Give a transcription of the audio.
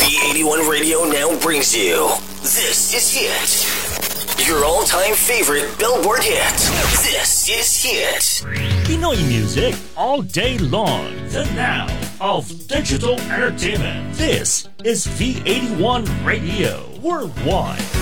V81 Radio now brings you This Is Hit. Your all-time favorite Billboard hit. This is Hit. Pinoy music all day long. The now of digital entertainment. This is V81 Radio Worldwide.